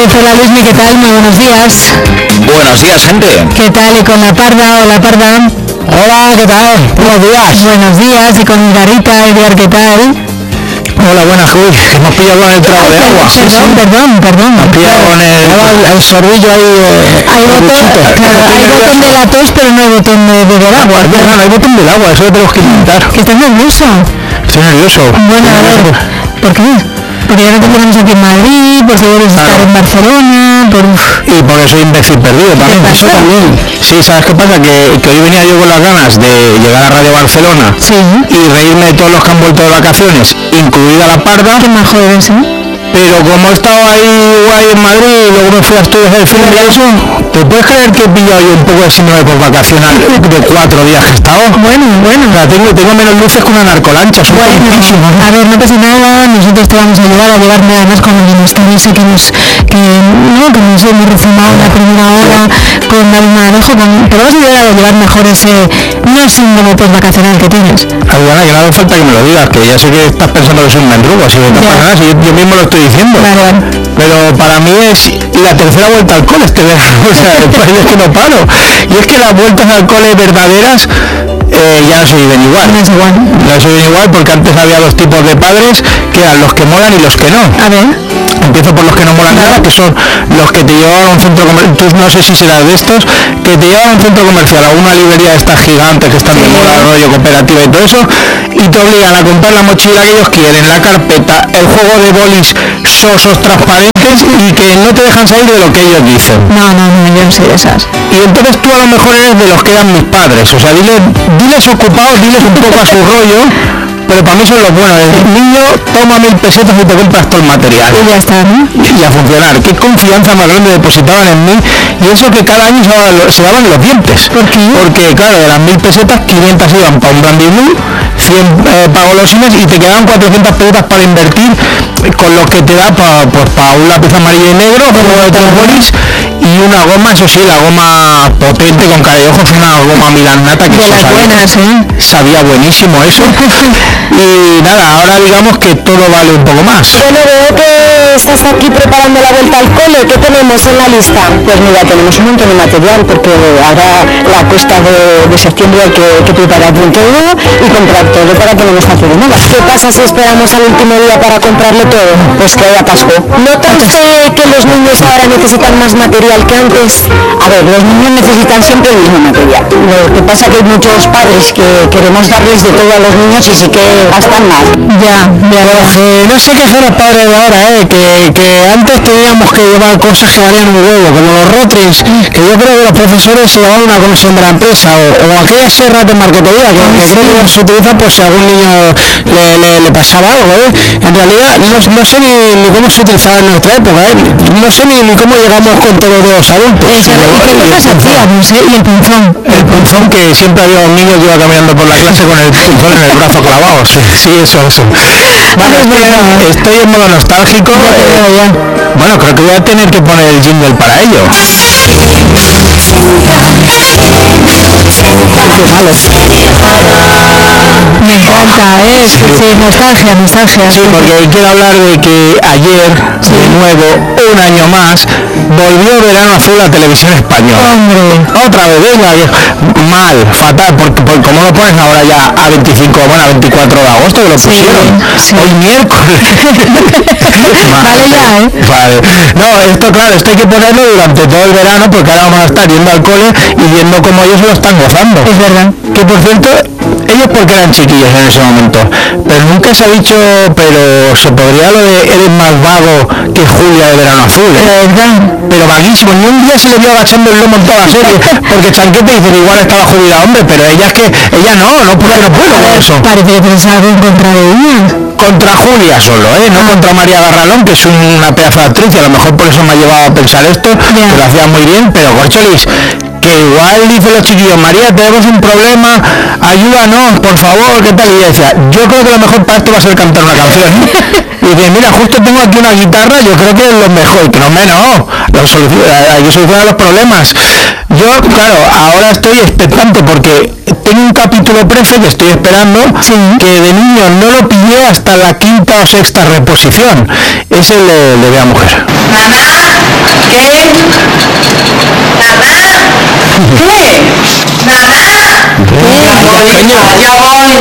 Hola Luismi, ¿qué tal? Muy buenos días. Buenos días, gente. ¿Qué tal? Y con la Parda, hola Parda. Hola, ¿qué tal? Buenos días. Buenos días, y con Garita, Edgar, ¿qué tal? Hola, buenas, uy, que hemos pillado con el trago de agua. Perdón. Hemos pillado con el sorbillo ahí. Hay botón de la tos, pero no hay botón de beber agua. No hay botón del agua, eso lo tenemos que intentar. ¿Que estás nervioso? Estoy nervioso. Bueno, a ver, ¿por qué? Porque ya no te ponemos aquí en Madrid, porque debes estar en Barcelona, Y porque soy imbécil perdido también. Eso también. Sí, ¿sabes qué pasa? Que hoy venía yo con las ganas de llegar a Radio Barcelona, sí, y reírme de todos los que han vuelto de vacaciones, incluida la Parda. Qué majo eres, ¿eh? Pero como he estado ahí guay en Madrid y luego me fui a estudios del film y eso, ¿te puedes creer que he pillado yo un poco de síndrome por vacacional de 4 días que he estado? Bueno. O sea, tengo menos luces que una narcolancha, es tontísimo. A ver, no pasa nada, nosotros te vamos a ayudar a llevarme además con el bienestar ese que nos hemos refumado la primera hora con David Marajo, te vamos a ayudar a llevar mejor ese no síndrome por vacacional que tienes. Adriana, que no hace falta que me lo digas, que ya sé que estás pensando que soy un mendrugo, así que no pasa nada, si yo mismo lo estoy diciendo. Vale. Pero para mí es la tercera vuelta al cole este verano, o sea, es que no paro. Y es que las vueltas al cole verdaderas ya no se viven igual. No se viven igual porque antes había dos tipos de padres, que eran los que molan y los que no. A ver. Empiezo por los que no molan nada, que son los que te llevaban a un centro comercial. Tú no sé si serás de estos, que te llevan a un centro comercial, a una librería de estas gigantes que están de moda, rollo cooperativa y todo eso, y te obligan a comprar la mochila que ellos quieren, la carpeta, el juego de bolis sosos transparentes, y que no te dejan salir de lo que ellos dicen. No, yo no soy de esas. Y entonces tú a lo mejor eres de los que eran mis padres, o sea, diles ocupados, diles un poco a su rollo. Pero para mí son los buenos. El niño toma 1000 pesetas y te compras todo el material. Y ya está, ¿no? Y a funcionar. Qué confianza más grande depositaban en mí. Y eso que cada año se daban los dientes. ¿Por qué? Porque claro, de las 1000 pesetas, 500 iban para un brandy blue, 100 para golosinas, y te quedaban 400 pesetas para invertir, con lo que te da para un lápiz amarillo y negro, juego de 3 bolis, y una goma, eso sí, la goma potente con cara de ojos, una goma milanata que de las buenas, sabía buenísimo eso. Y nada, ahora digamos que todo vale un poco más. Bueno, veo que estás aquí preparando la vuelta al cole. ¿Qué tenemos en la lista? Pues mira, tenemos un montón de material, porque ahora la cuesta de septiembre hay que preparar bien todo y comprar todo para que no nos falte de nada. ¿Qué pasa si esperamos al último día para comprarlo todo? Pues que haya Pascua. ¿Nota usted que los niños ahora necesitan más material que antes? A ver, los niños necesitan siempre el mismo material. Lo que pasa que hay muchos padres que queremos darles de todo a los niños y sí que gastan más. Ya. No sé qué son los padres de ahora, que antes teníamos que llevar cosas que valían un huevo, como los rotrins, que yo creo que los profesores se llevaban una comisión de la empresa, o aquellas sierras de marquetería, que creo que se utilizan por si a algún niño le pasaba algo, En realidad no sé ni cómo se utilizaba en nuestra época, no sé ni cómo llegamos con todos los adultos. ¿Y qué cosas hacíamos, y el punzón? El punzón, que siempre había un niño que iba caminando por la clase con el punzón en el brazo clavado, sí, eso. Vale, estoy en modo nostálgico. Bueno, creo que voy a tener que poner el jingle para ello. Me encanta, sí, nostalgia. Sí, porque quiero hablar de que ayer, de nuevo, un año más, volvió Verano Azul a Televisión Española. Hombre. Otra vez, venga, mal, fatal, porque como lo pones ahora ya a 24 de agosto, que lo pusieron, hoy miércoles. Vale ya, Vale. No, esto hay que ponerlo durante todo el verano, porque ahora vamos a estar yendo al cole y viendo cómo ellos se lo están gozando. Es verdad. Que por cierto, ellos porque eran chiquillos en ese momento, pero nunca se ha dicho, pero se podría lo de eres más vago que Julia de Verano Azul, pero vaguísimo, ni un día se le vio agachando el lomo en toda la serie, porque Chanquete dice que igual estaba jubilada, hombre, pero ella no puedo con eso. Parece que tienes algo en contra de ella. Contra Julia solo, no contra María Garralón, que es una pedazo de actriz, y a lo mejor por eso me ha llevado a pensar esto, que lo hacía muy bien, pero Corcholis, que igual dicen los chiquillos, María, tenemos un problema, ayúdanos, por favor, ¿qué tal? Y ella decía, yo creo que lo mejor para esto va a ser cantar una canción. Y dice, mira, justo tengo aquí una guitarra, yo creo que es lo mejor, que no, hay que solucionar los problemas. Yo, claro, ahora estoy expectante porque tengo un capítulo prefe que estoy esperando, que de niño no lo pillé hasta la 5ª o 6ª reposición. Es el de Bea Mujer. Mamá, señor. ¡Ya voy!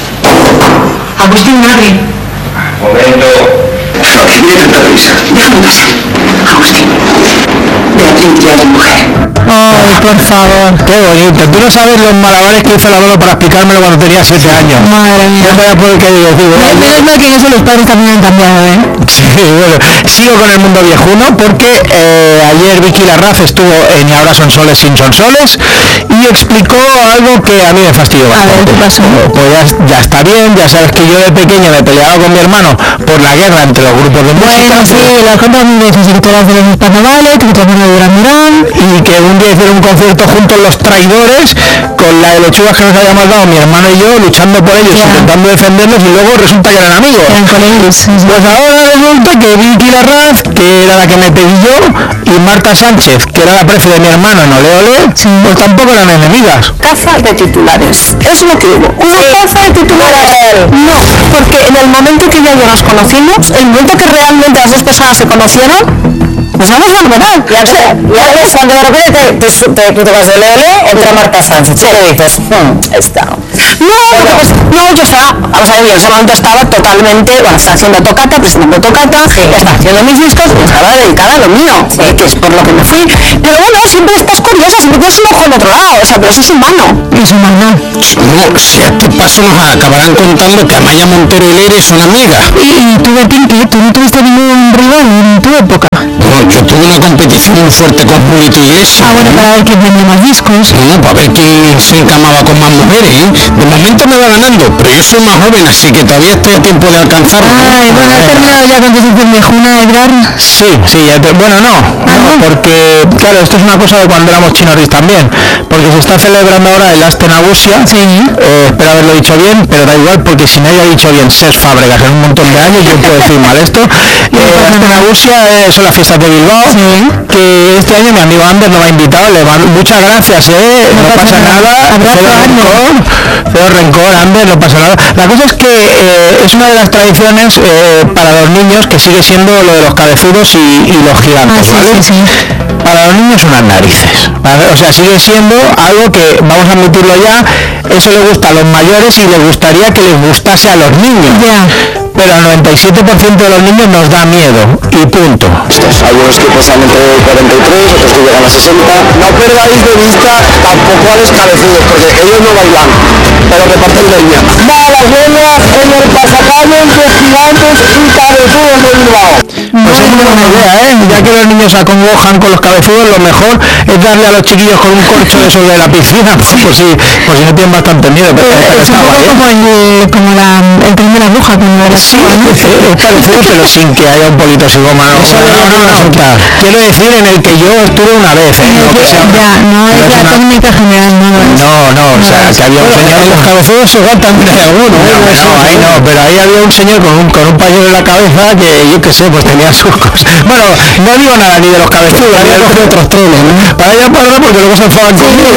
Agustín Garri. Momento. No, que viene tanta prisa. Déjame pasar. Agustín. Beatriz ya es mujer. Ay, por favor. Qué bonito. Tú no sabes los malabares que hizo el abuelo para explicármelo cuando tenía 7 años. Madre mía. No sabía por qué decir. Menos mal que en eso los padres también han cambiado, ¿eh? Sí, bueno, sigo con el mundo viejuno porque ayer Vicky Larraz estuvo en Y ahora son soles sin son soles y explicó algo que a mí me fastidió bastante. A ver, ¿qué pasó? Pues ya está bien, ya sabes que yo de pequeño me peleaba con mi hermano por la guerra entre los grupos de música. Bueno, sí, las compañías escritoras de los hispanovales, que te ponen de Duran Duran. Y que un día hicieron un concierto juntos los traidores con la de lechugas que nos habíamos dado mi hermano y yo luchando por ellos, intentando defenderlos y luego resulta que eran amigos. Eran colegas, sí, sí. Pues ahora resulta que Vicky Larraz, que era la que me pedí yo, y Marta Sánchez, que era la prefe de mi hermano en Ole Ole, pues tampoco eran enemigas. Caza de titulares. Es lo que hubo. ¿Una caza de titulares? No, porque en el momento que ya nos conocimos, el momento que realmente las dos personas se conocieron, pues vamos a fenomenal. Ya ves, cuando de repente te vas de Lele, entra Marta Sánchez. ¿Qué le dices? Está. No, yo estaba, vamos a ver, yo en ese momento estaba totalmente, bueno, estaba haciendo tocata, presentando tocata, estaba haciendo mis discos y estaba dedicada a lo mío, que es por lo que me fui. Pero bueno, siempre estás curiosa, siempre tienes un ojo en otro lado, o sea, pero eso es humano. Es humano. No, si a este paso nos acabarán contando que Amaya Montero y Leire son amigas. ¿Y tú, Bertín, que tú no tuviste ningún rival en tu época? No, yo tuve una competición muy fuerte con Julito Iglesias. Ah, bueno, para ver quién vendía más discos. No, para ver quién se encamaba con más mujeres, ¿eh? De momento me va ganando, pero yo soy más joven, así que todavía estoy a tiempo de alcanzarlo. Ay, bueno, ¿has terminado ya con tu sección viejuna, Edgar? Sí, bueno, no, porque, claro, esto es una cosa de cuando éramos chinoris también, porque se está celebrando ahora el Aste Nagusia, espero haberlo dicho bien, pero da igual, porque si no haya dicho bien Ses Fábregas en un montón de años, yo puedo decir mal esto. Aste Nagusia son las fiestas de Bilbao, que este año mi amigo Ander nos ha invitado, muchas gracias, no pasa nada, cero rencor, Ander, no pasa nada. La cosa es que es una de las tradiciones para los niños que sigue siendo lo de los cabezudos y los gigantes, ¿vale? Para los niños unas narices, ¿vale? O sea, sigue siendo algo que, vamos a admitirlo ya, eso le gusta a los mayores y les gustaría que les gustase a los niños. Pero al 97% de los niños nos da miedo, y punto. Algunos que pesan entre 43, otros que llegan a 60. No perdáis de vista tampoco a los cabezudos, porque ellos no bailan, pero reparten leña. Malas leñas en el pasacalle entre gigantes y cabezudos de Bilbao. Pues es muy buena idea, ya que los niños se acongojan con los cabezudos, lo mejor es darle a los chiquillos con un corcho de esos de la piscina, por si no tienen bastante miedo. Pero es un poco como el tren de la bruja, como era. Sí, es parecido, pero sin que haya un polito psicómano. No. Quiero decir en el que yo estuve una vez, no es la técnica general, no, o sea, que había un señor en los cabezudos, igual también hay alguno, ahí no, pero ahí había un señor con un pañuelo en la cabeza que yo qué sé, pues tenía sus cosas. Bueno, no digo nada ni de los cabezudos, había cogido otros trenes, para allá para allá, porque luego se enfadan conmigo,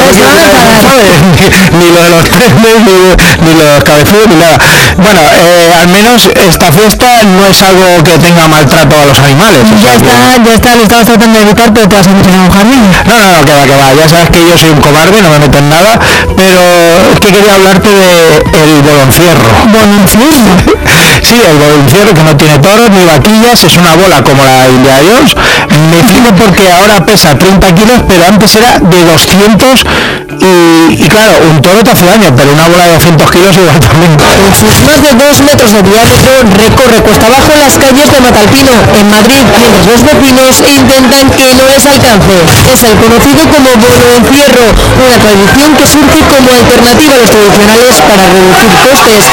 ni lo de los trenes, ni lo de los cabezudos, ni nada. Bueno, al menos esta fiesta no es algo que tenga maltrato a los animales. Ya está, lo estabas tratando de evitar, pero te vas a meter en un jardín. No, que va, ya sabes que yo soy un cobarde, no me meto en nada, pero es que quería hablarte del boloncierro. ¿Boloncierro? Sí, el boloncierro, que no tiene toros ni vaquillas, es una bola como la de Indiana Jones. Me flipo porque ahora pesa 30 kilos, pero antes era de 200 y claro, un toro te hace daño, pero una bola de 200 kilos igual también. Con sus más de 2 metros de diámetro, recorre cuesta abajo las calles de Matalpino, en Madrid, mientras los vecinos intentan que no les alcance. Es el conocido como boloncierro, una tradición que surge como alternativa a los tradicionales para reducir costes.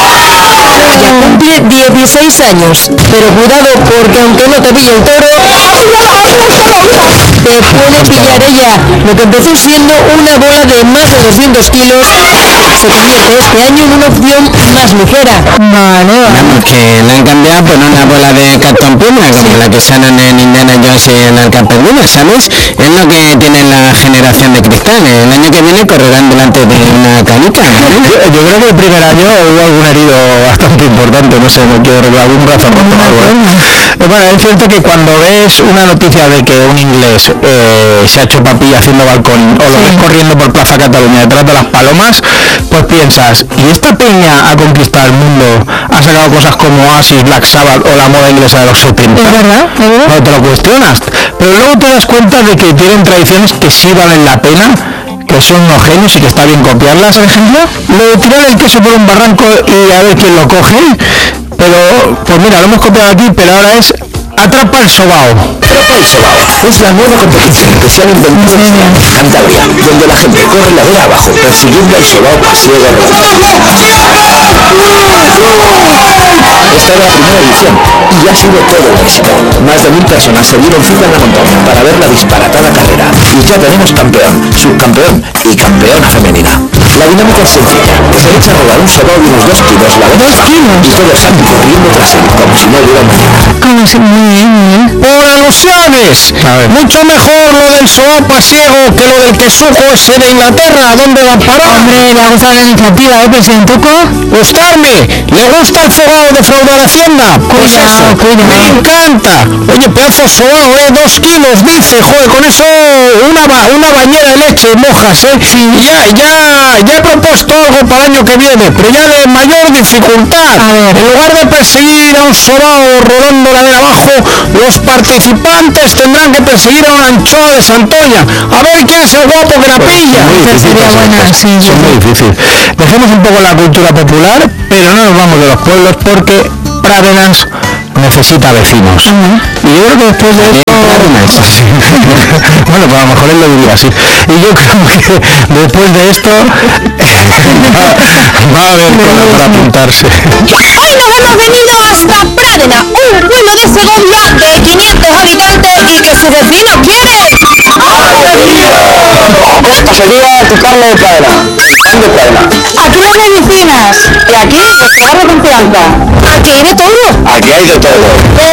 Ya cumple 16 años, pero cuidado porque aunque no te pille el toro, te puede pillar ella. Lo que empezó siendo una bola de más de 200 kilos se convierte este año en una opción más ligera. Vamos, que la han cambiado por una bola de cartón piedra, como la que usaron en Indiana Jones y en Arca Perdida, ¿sabes? Es lo que tiene la generación de cristal. El año que viene correrán delante de una canica, ¿no? Yo creo que el primer año hubo algún herido bastante importante, no sé, no quiero recordar, algún brazo roto o algo. Bueno, es cierto que cuando ves una noticia de que un inglés se ha hecho papilla haciendo balcón, o lo ves corriendo por Plaza Cataluña detrás de las palomas, pues piensas, ¿y esta peña ha conquistado el mundo? ¿Ha sacado cosas como Oasis, Black Sabbath o la moda inglesa de los 70? Es verdad, es verdad. No te lo cuestionas, pero luego te das cuenta de que tienen tradiciones que sí valen la pena, que son unos genios y que está bien copiarlas. Por ejemplo, lo de tirar el queso por un barranco y a ver quién lo coge, pero pues mira, lo hemos copiado aquí, pero ahora es atrapa el sobao. Atrapa el Sobao es la nueva competición que se ha inventado en Cantabria, donde la gente corre ladera abajo persiguiendo el sobao pasiego rodando. Esta era la primera edición y ha sido todo un éxito. Más de 1000 personas se dieron cita en la montaña para ver la disparatada carrera. Y ya tenemos campeón, subcampeón y campeona femenina. La dinámica es sencilla. Se echa a rodar un sobao de unos 2 kilos la vez y todos salen corriendo tras él como si no hubiera mañana. Como si, muy bien, muy bien. Por alusiones, mucho mejor lo del sobao pasiego que lo del quesuco ese de Inglaterra. ¿Dónde va a parar? Hombre, le ha gustado la iniciativa, presidente Tuco. ¿Gustarme? ¿Le gusta el sobao de fraudar Hacienda? Pues Cuidado, eso, cuidado. me encanta. Oye, pedazo de sobao, 2 kilos, dice, joder, con eso una bañera de leche mojas, Ya he propuesto algo para el año que viene, pero ya de mayor dificultad. A ver. En lugar de perseguir a un sobao rodando la de abajo, los participantes tendrán que perseguir a una anchoa de Santoña. A ver quién es el guapo que la pilla. Esa sería buena, sí. Es muy difícil. Dejemos un poco la cultura popular, pero no nos vamos de los pueblos porque Pradenas necesita vecinos. Y yo creo que después de esto... Bueno, pues a lo mejor él lo diría así. Y yo creo que después de esto va a haber cosas para apuntarse. Hoy nos hemos venido hasta Pradena, un pueblo de Segovia de 500 habitantes y que su vecino quiere... Esta sería tu carne de Pradena, pan de Pradena. Aquí no hay vecinas y aquí restaurante de confianza. Aquí hay de todo. Aquí hay de todo.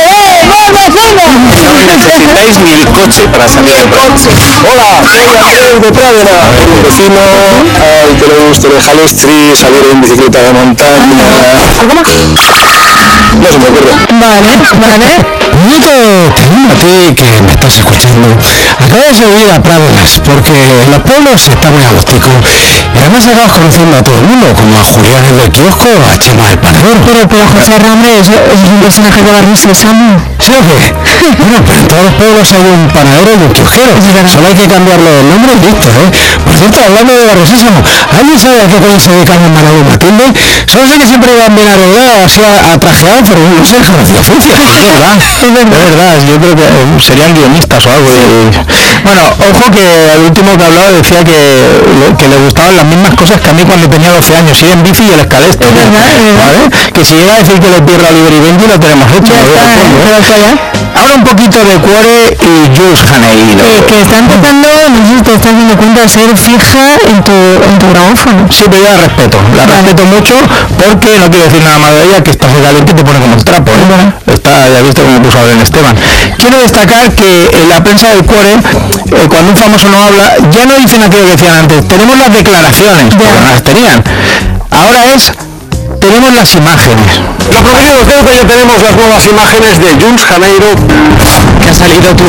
No necesitáis ni el coche para salir a coche. Hola, soy Andrés de Pradena, un vecino al que le gusta el Jalestri, salir en bicicleta de montaña. ¿Algo más? No se me ocurre. Vale. Nieto, te digo a ti que me estás escuchando. Acabas de venir a Pradenas porque en los pueblos está muy agustico. Y además acabas conociendo a todo el mundo, como a Julián el del kiosco o a Chema el panador. Pero José Ramírez, eso es un personaje de la risa, Samu. ¿Sí o qué? Bueno, pero en todos los pueblos hay un panadero y un kiosquero. Solo hay que cambiarle el nombre y listo, Por cierto, hablando de barrosísimo, ¿alguien sabe a qué coño se dedica a Manolo y Matilde? Solo sé que siempre iban bien arreglados, así atrajeados, pero no sé, conocía oficio. Es verdad, yo creo que serían guionistas o algo. Bueno, ojo que al último que hablaba decía que le gustaban las mismas cosas que a mí cuando tenía 12 años, ir en bici y el escaleste. Es verdad. ¿Vale? Que si llega a decir que le pierda a Oliver y Benji lo tenemos hecho. Ahora un poquito de Cuore y Jules Janeiro. Que está empezando, no sé si te estás dando cuenta, de ser fija en tu grabófono. Sí, pero yo la respeto mucho porque no quiero decir nada más de ella, que está caliente y te pone como el trapo. Ya he visto cómo puso a Belén Esteban. Quiero destacar que en la prensa del Cuore, cuando un famoso no habla, ya no dicen aquello que decían antes, tenemos las declaraciones, porque no las tenían. Ahora tenemos las imágenes. Lo prometido es deuda, ya tenemos las nuevas imágenes de Jules Janeiro. Que ha salido tu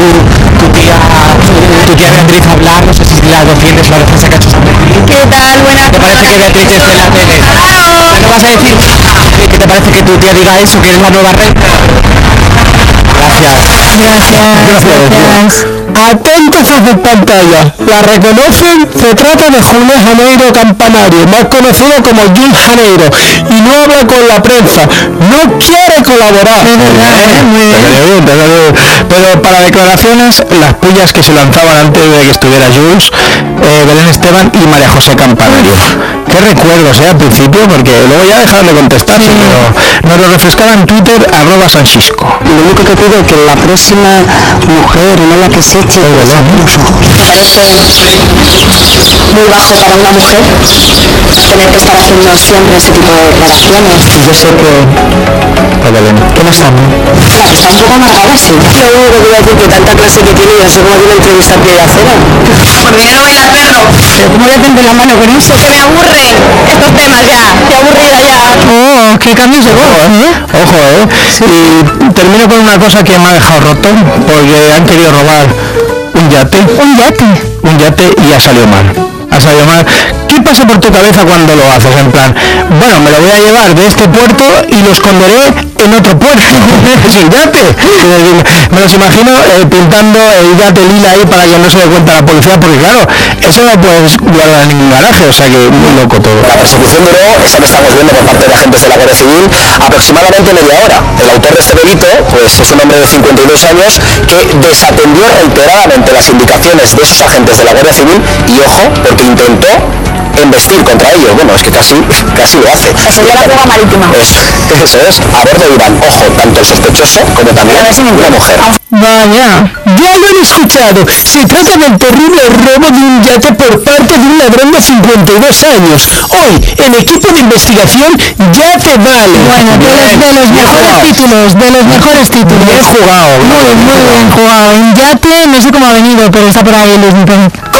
tía Beatriz a hablar, no sé si la defiendes la defensa que ha hecho sobre ti. ¿Qué tal? Buenas ¿Te parece que Beatriz es de la tele? ¿No vas a decir qué te parece que tu tía diga eso, que eres la nueva reina? Gracias. Atentos a su pantalla. La reconocen, se trata de Julián Janeiro Campanario, más conocido como Jules Janeiro, y no habla con la prensa, no quiere colaborar. Muy bien. Pero para declaraciones, las pullas que se lanzaban antes de que estuviera Jules, Belén Esteban y María José Campanario. Qué recuerdos, al principio, porque luego ya dejaron de contestarse, pero nos lo refrescaba en Twitter, @Sanchisco. Lo único que pido es que la próxima mujer, no la que se eche los ojos. Me parece muy bajo para una mujer tener que estar haciendo siempre ese tipo de declaraciones. Yo sé que no estamos. Claro, está un poco amargada, sí. Lo único que voy a decir que tanta clase que tiene y así como tiene entrevista pie de acero. Por dinero baila perro. ¿Cómo voy a tender la mano con eso? Que me aburren estos temas ya. Estoy aburrida ya. qué cambios de voz, Ojo, Sí. Y termino con una cosa que me ha dejado roto, porque han querido robar un yate. Un yate. Un yate y ha salido mal. Ha salido mal. ¿Qué pasa por tu cabeza cuando lo haces? En plan, bueno, me lo voy a llevar de este puerto y lo esconderé en otro puerto. Es un yate. Me los imagino pintando el yate lila ahí para que no se dé cuenta la policía, porque claro, eso no puedes guardar en ningún garaje, o sea que muy loco todo. La persecución duró, esa que estamos viendo por parte de agentes de la Guardia Civil, aproximadamente media hora. El autor de este delito, pues es un hombre de 52 años que desatendió reiteradamente las indicaciones de esos agentes de la Guardia Civil y, ojo, porque intentó embestir contra ellos. Bueno, es que casi lo hace. Eso ya la prueba marítima. Eso es. A bordo iban, ojo, tanto el sospechoso como también una mujer. Vaya. Ya lo han escuchado, se trata del terrible robo de un yate por parte de un ladrón de 52 años. Hoy, el equipo de investigación ya te vale. Bueno, de los mejores títulos, Bien jugado. Muy bien jugado. Un yate, no sé cómo ha venido, pero está por ahí Luis Miguel.